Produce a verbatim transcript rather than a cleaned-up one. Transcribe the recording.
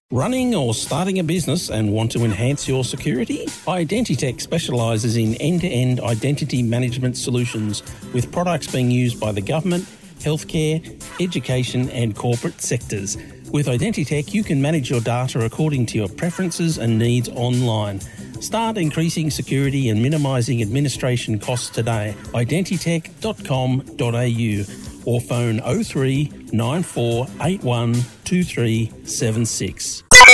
Running or starting a business and want to enhance your security? Identitech specialises in end-to-end identity management solutions with products being used by the government, healthcare, education and corporate sectors. With Identitech, you can manage your data according to your preferences and needs online. Start increasing security and minimising administration costs today. identitech dot com dot a u or phone oh three nine four eight one two three seven six.